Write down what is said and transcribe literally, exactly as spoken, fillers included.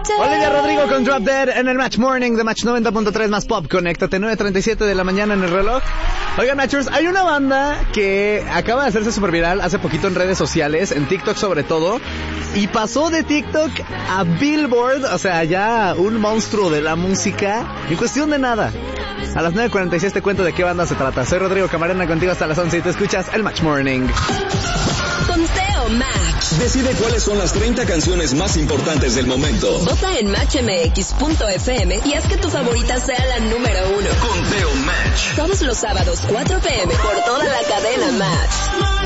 Olivia Rodrigo con Drop Dead en el Match Morning de Match noventa punto tres más Pop. Conéctate, nueve treinta y siete de la mañana en el reloj. Oigan, Matchers, hay una banda que acaba de hacerse súper viral hace poquito en redes sociales, en TikTok sobre todo, y pasó de TikTok a Billboard, o sea, ya un monstruo de la música, en cuestión de nada. A las nueve cuarenta y seis te cuento de qué banda se trata. Soy Rodrigo Camarena, contigo hasta las once y te escuchas el Match Morning. Conteo Match. Decide cuáles son las treinta canciones más importantes del momento. Vota en match m x punto f m y haz que tu favorita sea la número uno. Conteo Match. Todos los sábados, cuatro p m por toda la cadena Match.